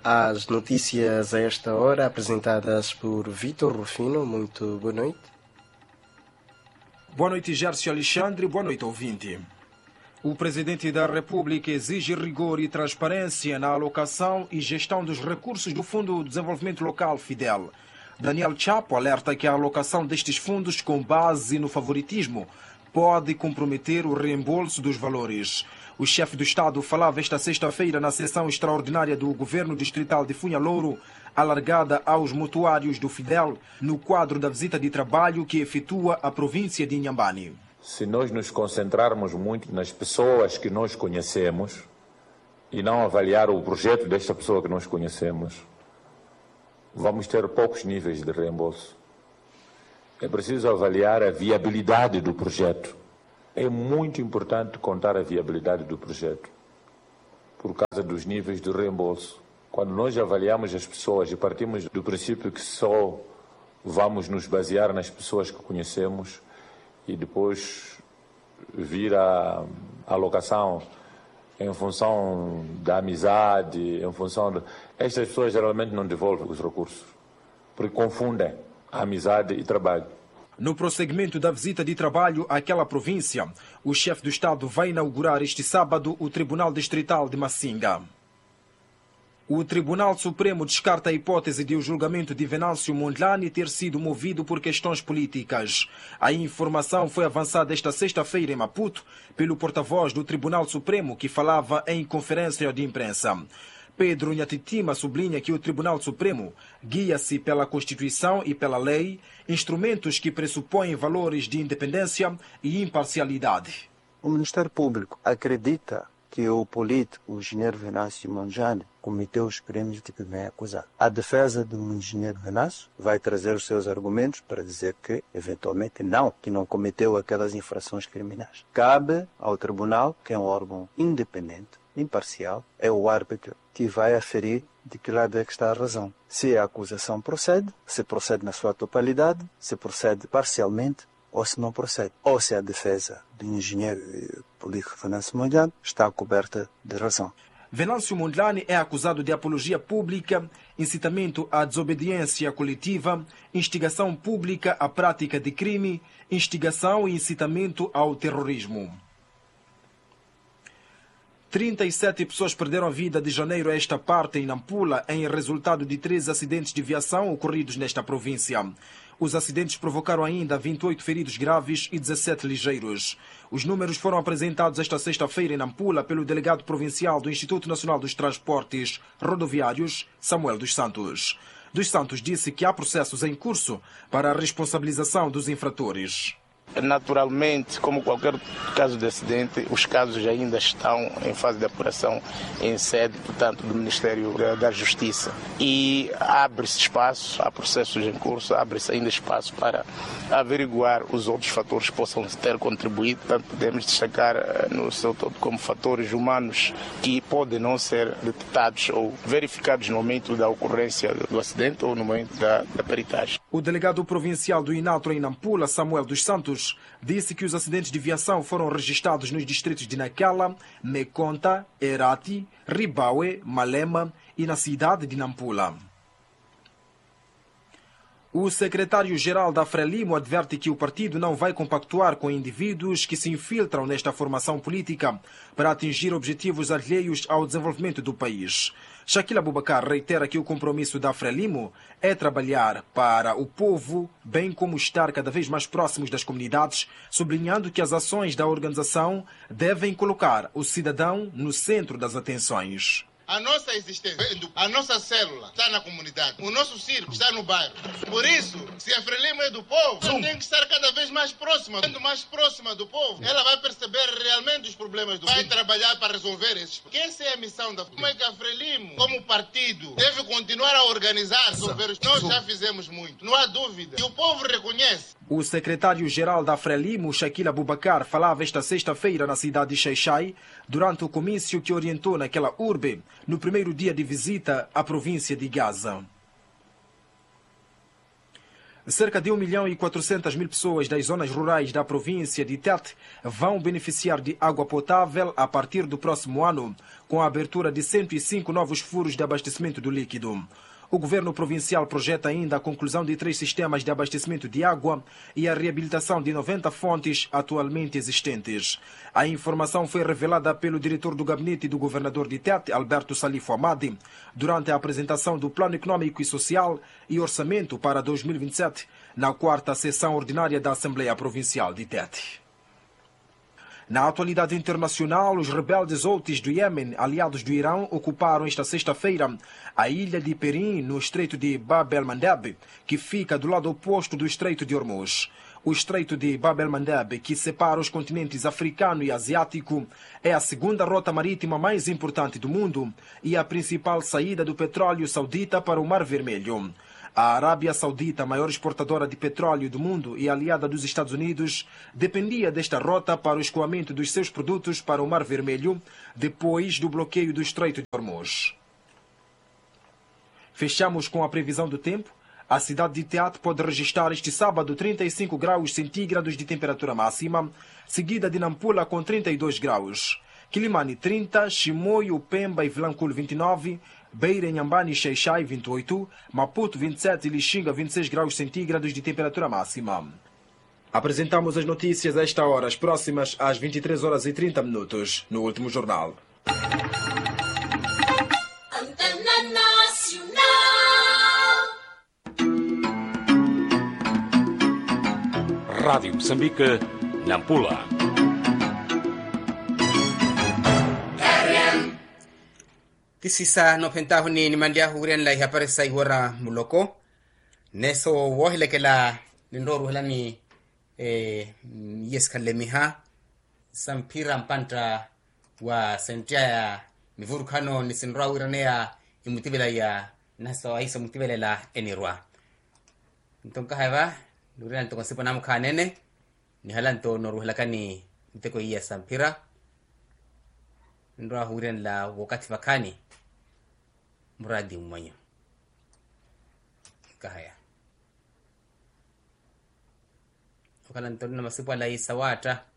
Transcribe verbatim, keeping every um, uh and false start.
As notícias a esta hora, apresentadas por Vítor Rufino. Muito boa noite. Boa noite, Gércio Alexandre. Boa noite, ouvinte. O Presidente da República exige rigor e transparência na alocação e gestão dos recursos do Fundo de Desenvolvimento Local, FIDEL. Daniel Chapo alerta que a alocação destes fundos com base no favoritismo pode comprometer o reembolso dos valores. O chefe do Estado falava esta sexta-feira na sessão extraordinária do Governo Distrital de Funha Louro, alargada aos mutuários do FIDEL, no quadro da visita de trabalho que efetua a província de Inhambane. Se nós nos concentrarmos muito nas pessoas que nós conhecemos e não avaliar o projeto desta pessoa que nós conhecemos, vamos ter poucos níveis de reembolso. É preciso avaliar a viabilidade do projeto. É muito importante contar a viabilidade do projeto, por causa dos níveis de reembolso. Quando nós avaliamos as pessoas e partimos do princípio que só vamos nos basear nas pessoas que conhecemos e depois vir a alocação em função da amizade, em função de... Estas pessoas geralmente não devolvem os recursos, porque confundem a amizade e trabalho. No prosseguimento da visita de trabalho àquela província, o chefe do Estado vai inaugurar este sábado o Tribunal Distrital de Massinga. O Tribunal Supremo descarta a hipótese de o julgamento de Venâncio Mondlane ter sido movido por questões políticas. A informação foi avançada esta sexta-feira em Maputo pelo porta-voz do Tribunal Supremo, que falava em conferência de imprensa. Pedro Nhatitima sublinha que o Tribunal Supremo guia-se pela Constituição e pela lei, instrumentos que pressupõem valores de independência e imparcialidade. O Ministério Público acredita que o político, o engenheiro Venâncio Mondlane, cometeu os crimes de que vem acusado. A defesa do engenheiro Venâncio vai trazer os seus argumentos para dizer que, eventualmente, não, que não cometeu aquelas infrações criminais. Cabe ao tribunal, que é um órgão independente, imparcial, é o árbitro que vai aferir de que lado é que está a razão. Se a acusação procede, se procede na sua totalidade, se procede parcialmente, ou se não procede. Ou se a defesa do engenheiro político Venâncio Mondlane está coberta de razão. Venâncio Mondlane é acusado de apologia pública, incitamento à desobediência coletiva, instigação pública à prática de crime, instigação e incitamento ao terrorismo. trinta e sete pessoas perderam a vida de janeiro a esta parte em Nampula em resultado de três acidentes de viação ocorridos nesta província. Os acidentes provocaram ainda vinte e oito feridos graves e dezessete ligeiros. Os números foram apresentados esta sexta-feira em Nampula pelo delegado provincial do Instituto Nacional dos Transportes Rodoviários, Samuel dos Santos. Dos Santos disse que há processos em curso para a responsabilização dos infratores. Naturalmente, como qualquer caso de acidente, os casos ainda estão em fase de apuração em sede, portanto, do Ministério da Justiça. E abre-se espaço, há processos em curso, abre-se ainda espaço para averiguar os outros fatores que possam ter contribuído. Portanto, podemos destacar no seu todo como fatores humanos que podem não ser detectados ou verificados no momento da ocorrência do acidente ou no momento da, da peritagem. O delegado provincial do INATRO em Nampula, Samuel dos Santos, disse que os acidentes de viação foram registrados nos distritos de Nacala, Meconta, Herati, Ribaue, Malema e na cidade de Nampula. O secretário-geral da Frelimo adverte que o partido não vai compactuar com indivíduos que se infiltram nesta formação política para atingir objetivos alheios ao desenvolvimento do país. Shaquille Abubakar reitera que o compromisso da Frelimo é trabalhar para o povo, bem como estar cada vez mais próximos das comunidades, sublinhando que as ações da organização devem colocar o cidadão no centro das atenções. A nossa existência, a nossa célula está na comunidade, o nosso circo está no bairro. Por isso, se a Frelimo é do povo, ela tem que estar cada vez mais próxima. Sendo mais próxima do povo, ela vai perceber realmente os problemas do povo. Vai trabalhar para resolver esses problemas. Essa é a missão da Frelimo. Como é que a Frelimo, como partido, deve continuar a organizar, resolver os problemas? Nós já fizemos muito, não há dúvida. E o povo reconhece. O secretário-geral da Frelimo, Shaquille Abubakar, falava esta sexta-feira na cidade de Xai-Xai, durante o comício que orientou naquela urbe, no primeiro dia de visita à província de Gaza. Cerca de um milhão e quatrocentas mil pessoas das zonas rurais da província de Tete vão beneficiar de água potável a partir do próximo ano, com a abertura de cento e cinco novos furos de abastecimento do líquido. O governo provincial projeta ainda a conclusão de três sistemas de abastecimento de água e a reabilitação de noventa fontes atualmente existentes. A informação foi revelada pelo diretor do gabinete do governador de Tete, Alberto Salifo Amadi, durante a apresentação do Plano Econômico e Social e Orçamento para dois mil e vinte e sete, na quarta sessão ordinária da Assembleia Provincial de Tete. Na atualidade internacional, os rebeldes Houthis do Iêmen, aliados do Irão, ocuparam esta sexta-feira a ilha de Perim, no estreito de Bab el-Mandeb, que fica do lado oposto do estreito de Hormuz. O estreito de Bab el-Mandeb, que separa os continentes africano e asiático, é a segunda rota marítima mais importante do mundo e a principal saída do petróleo saudita para o Mar Vermelho. A Arábia Saudita, a maior exportadora de petróleo do mundo e aliada dos Estados Unidos, dependia desta rota para o escoamento dos seus produtos para o Mar Vermelho, depois do bloqueio do Estreito de Hormuz. Fechamos com a previsão do tempo. A cidade de Tete pode registrar este sábado trinta e cinco graus centígrados de temperatura máxima, seguida de Nampula com trinta e dois graus. Quilimane trinta, Chimoio, Pemba e Vilanculo vinte e nove, Beira, Inhambane e Xai-Xai vinte e oito, Maputo vinte e sete e Lixinga vinte e seis graus centígrados de temperatura máxima. Apresentamos as notícias a esta hora, as próximas às vinte e três horas e trinta minutos, no último jornal. Antena Nacional. Rádio Moçambique, Nampula. Kisisa no pentaho ni nimandia hurian la hapare sai hora muloko neso wohle kela nindoru hela ni eh yes kalemiha sampira mpanta wa sentia ya mivurukano ni sinra uranea imutibela ya naso aisa mutibela la enirwa ntonka hava lurian to kasipa nam khanene ni halanto noru hela kani mteko ya sampira ndra hurian la wakati vakani muradi umanya kahaya okalanto na masipa la isawata